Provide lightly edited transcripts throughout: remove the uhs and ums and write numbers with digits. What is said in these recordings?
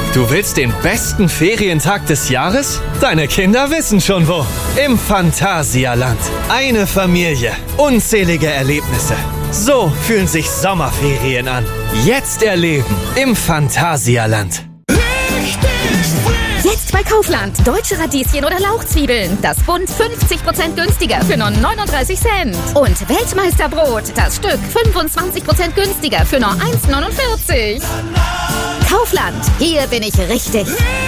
Du willst den besten Ferientag des Jahres? Deine Kinder wissen schon wo. Im Phantasialand. Eine Familie. Unzählige Erlebnisse. So fühlen sich Sommerferien an. Jetzt erleben im Phantasialand. Jetzt bei Kaufland. Deutsche Radieschen oder Lauchzwiebeln. Das Bund 50% günstiger für nur 39 Cent. Und Weltmeisterbrot. Das Stück 25% günstiger für nur 1,49. Kaufland. Hier bin ich richtig.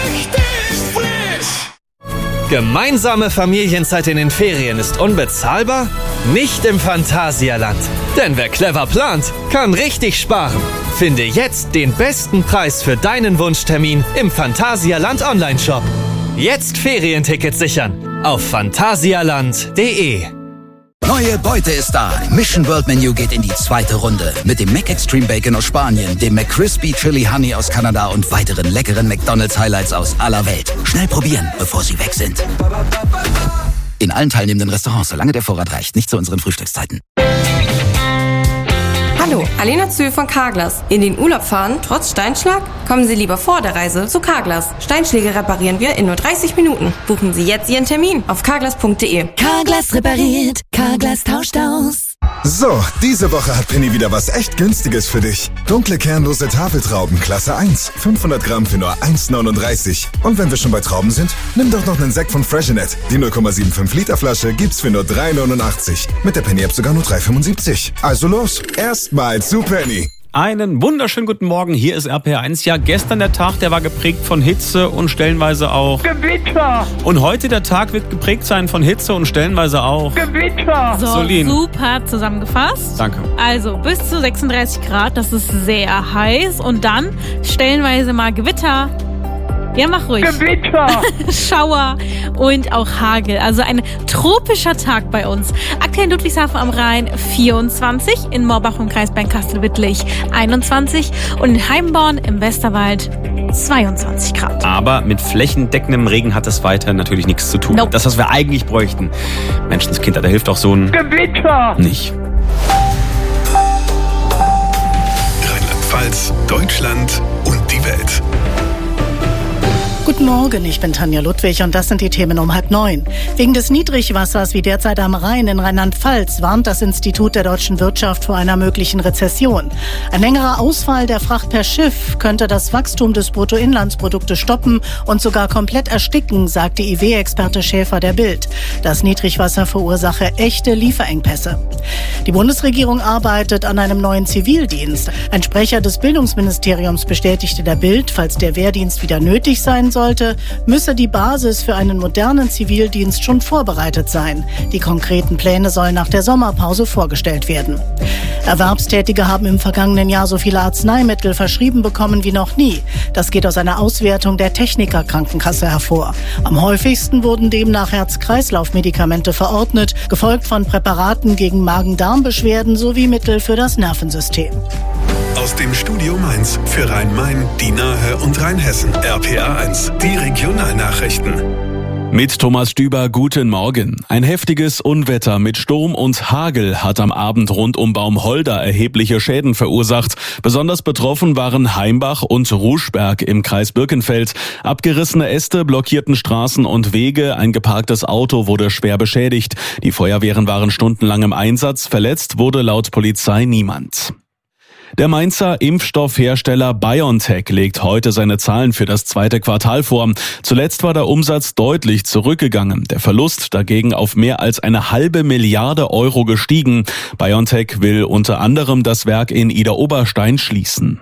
Gemeinsame Familienzeit in den Ferien ist unbezahlbar? Nicht im Phantasialand. Denn wer clever plant, kann richtig sparen. Finde jetzt den besten Preis für deinen Wunschtermin im Phantasialand Online-Shop. Jetzt Ferientickets sichern auf phantasialand.de. Neue Beute ist da. Mission World Menu geht in die zweite Runde. Mit dem McExtreme Bacon aus Spanien, dem McCrispy Chili Honey aus Kanada und weiteren leckeren McDonald's Highlights aus aller Welt. Schnell probieren, bevor sie weg sind. In allen teilnehmenden Restaurants, solange der Vorrat reicht. Nicht zu unseren Frühstückszeiten. Hallo, Alena Zühl von Carglass. In den Urlaub fahren, trotz Steinschlag? Kommen Sie lieber vor der Reise zu Carglass. Steinschläge reparieren wir in nur 30 Minuten. Buchen Sie jetzt Ihren Termin auf carglass.de. Carglass repariert. Carglass tauscht aus. So, diese Woche hat Penny wieder was echt Günstiges für dich. Dunkle kernlose Tafeltrauben Klasse 1. 500 Gramm für nur 1,39. Und wenn wir schon bei Trauben sind, nimm doch noch einen Sekt von Freshenet. Die 0,75 Liter Flasche gibt's für nur 3,89. Mit der Penny-App sogar nur 3,75. Also los, erstmal zu Penny. Einen wunderschönen guten Morgen, hier ist RPR1. Ja, gestern der Tag, der war geprägt von Hitze und stellenweise auch Gewitter. Und heute der Tag wird geprägt sein von Hitze und stellenweise auch Gewitter. So, Solin. super zusammengefasst. Danke. Also bis zu 36 Grad, das ist sehr heiß. Und dann stellenweise mal Gewitter. Ja, mach ruhig. Gewitter. Schauer und auch Hagel. Also ein tropischer Tag bei uns. Aktuell in Ludwigshafen am Rhein 24, in Morbach im Kreis Bernkastel-Wittlich 21 und in Heimborn im Westerwald 22 Grad. Aber mit flächendeckendem Regen hat es weiter natürlich nichts zu tun. Nope. Das, was wir eigentlich bräuchten. Menschenskinder, da hilft auch so ein Gewitter. nicht. Rheinland-Pfalz, Deutschland und die Welt. Guten Morgen, ich bin Tanja Ludwig und das sind die Themen um 8:30. Wegen des Niedrigwassers wie derzeit am Rhein in Rheinland-Pfalz warnt das Institut der deutschen Wirtschaft vor einer möglichen Rezession. Ein längerer Ausfall der Fracht per Schiff könnte das Wachstum des Bruttoinlandsproduktes stoppen und sogar komplett ersticken, sagte IW-Experte Schäfer der Bild. Das Niedrigwasser verursache echte Lieferengpässe. Die Bundesregierung arbeitet an einem neuen Zivildienst. Ein Sprecher des Bildungsministeriums bestätigte der Bild, falls der Wehrdienst wieder nötig sein sollte, müsse die Basis für einen modernen Zivildienst schon vorbereitet sein. Die konkreten Pläne sollen nach der Sommerpause vorgestellt werden. Erwerbstätige haben im vergangenen Jahr so viele Arzneimittel verschrieben bekommen wie noch nie. Das geht aus einer Auswertung der Techniker-Krankenkasse hervor. Am häufigsten wurden demnach Herz-Kreislauf-Medikamente verordnet, gefolgt von Präparaten gegen Magen-Darm-Beschwerden sowie Mittel für das Nervensystem. Aus dem Studio Mainz für Rhein-Main, die Nahe und Rheinhessen. RPR1, die Regionalnachrichten. Mit Thomas Stüber, guten Morgen. Ein heftiges Unwetter mit Sturm und Hagel hat am Abend rund um Baumholder erhebliche Schäden verursacht. Besonders betroffen waren Heimbach und Ruschberg im Kreis Birkenfeld. Abgerissene Äste blockierten Straßen und Wege, ein geparktes Auto wurde schwer beschädigt. Die Feuerwehren waren stundenlang im Einsatz, verletzt wurde laut Polizei niemand. Der Mainzer Impfstoffhersteller BioNTech legt heute seine Zahlen für das zweite Quartal vor. Zuletzt war der Umsatz deutlich zurückgegangen, der Verlust dagegen auf mehr als 1,5 Milliarde Euro gestiegen. BioNTech will unter anderem das Werk in Idar-Oberstein schließen.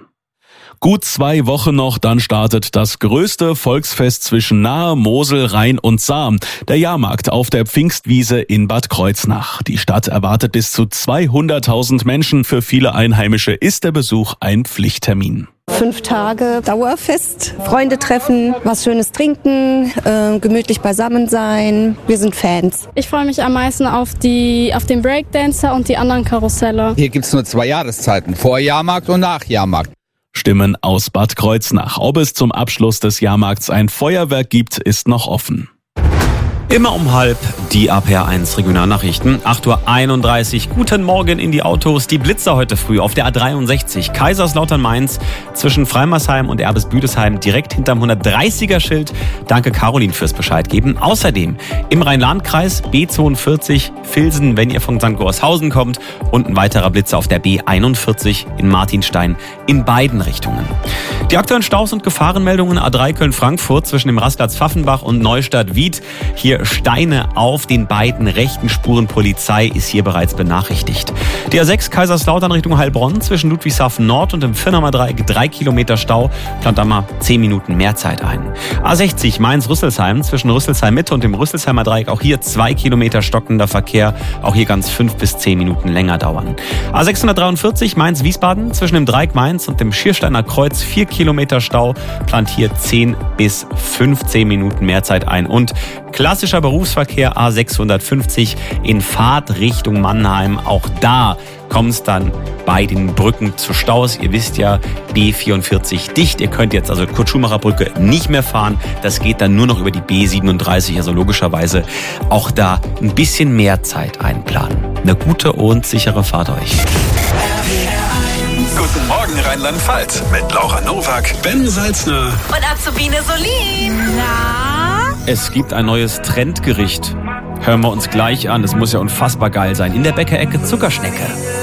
Gut 2 Wochen noch, dann startet das größte Volksfest zwischen Nahe, Mosel, Rhein und Saar. Der Jahrmarkt auf der Pfingstwiese in Bad Kreuznach. Die Stadt erwartet bis zu 200.000 Menschen. Für viele Einheimische ist der Besuch ein Pflichttermin. 5 Tage Dauerfest, Freunde treffen, was Schönes trinken, gemütlich beisammen sein. Wir sind Fans. Ich freue mich am meisten auf den Breakdancer und die anderen Karusselle. Hier gibt es nur 2 Jahreszeiten, vor Jahrmarkt und nach Jahrmarkt. Stimmen aus Bad Kreuznach. Ob es zum Abschluss des Jahrmarkts ein Feuerwerk gibt, ist noch offen. Immer um 12:30 die RPR1 Regionalnachrichten. 8:31 Uhr. Guten Morgen in die Autos. Die Blitzer heute früh auf der A63 Kaiserslautern-Mainz zwischen Freimersheim und Erbes-Büdesheim direkt hinterm 130er-Schild. Danke Caroline fürs Bescheid geben. Außerdem im Rhein-Lahn-Kreis B42 Vilsen, wenn ihr von St. Gorshausen kommt, und ein weiterer Blitzer auf der B41 in Martinstein in beiden Richtungen. Die aktuellen Staus und Gefahrenmeldungen A3 Köln-Frankfurt zwischen dem Rastplatz Pfaffenbach und Neustadt-Wied. Hier Steine auf den beiden rechten Spuren. Polizei ist hier bereits benachrichtigt. Die A6 Kaiserslautern Richtung Heilbronn zwischen Ludwigshafen Nord und dem Firnamer Dreieck 3 Kilometer Stau. Plant da mal 10 Minuten mehr Zeit ein. A60 Mainz-Rüsselsheim zwischen Rüsselsheim Mitte und dem Rüsselsheimer Dreieck. Auch hier 2 Kilometer stockender Verkehr. Auch hier ganz 5 bis 10 Minuten länger dauern. A643 Mainz-Wiesbaden zwischen dem Dreieck Mainz und dem Schiersteiner Kreuz 4 Kilometer Stau. Plant hier 10 bis 15 Minuten mehr Zeit ein. Und klassischer Berufsverkehr A650 in Fahrtrichtung Mannheim. Auch da kommt es dann bei den Brücken zu Staus. Ihr wisst ja, B44 dicht. Ihr könnt jetzt also Kurt-Schumacher-Brücke nicht mehr fahren. Das geht dann nur noch über die B37. Also logischerweise auch da ein bisschen mehr Zeit einplanen. Eine gute und sichere Fahrt euch. Guten Morgen Rheinland-Pfalz mit Laura Nowak, Ben Salzner und Azubine Solin. Na? Es gibt ein neues Trendgericht. Hören wir uns gleich an. Es muss ja unfassbar geil sein. In der Bäckerecke Zuckerschnecke.